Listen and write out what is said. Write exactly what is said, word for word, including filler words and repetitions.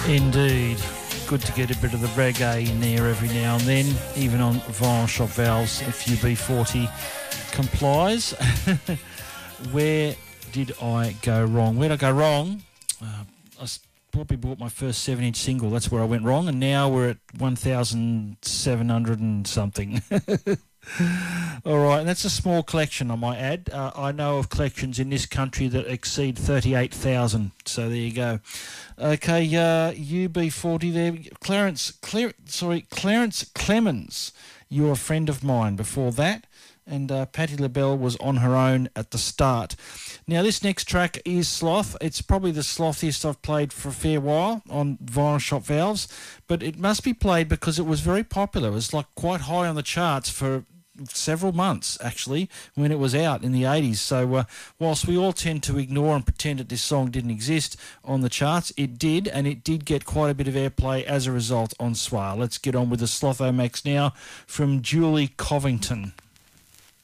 Indeed. Good to get a bit of the reggae in there every now and then, even on Vinyl Shop Valves, if U B forty complies. Where did I go wrong? Where did I go wrong? Uh, I probably bought my first seven-inch single. That's where I went wrong, and now we're at one thousand seven hundred and something. All right, and that's a small collection, I might add. Uh, I know of collections in this country that exceed thirty-eight thousand, so there you go. Okay, uh, U B forty there. Clarence, Clar- sorry, Clarence Clemens, you're a friend of mine before that, and uh, Patti LaBelle was on her own at the start. Now, this next track is Sloth. It's probably the slothiest I've played for a fair while on Vinyl Shop Valves, but it must be played because it was very popular. It was like quite high on the charts for several months, actually, when it was out in the eighties. So uh, whilst we all tend to ignore and pretend that this song didn't exist on the charts, it did, and it did get quite a bit of airplay as a result on Swale. Let's get on with the Sloth-O-Max now from Julie Covington.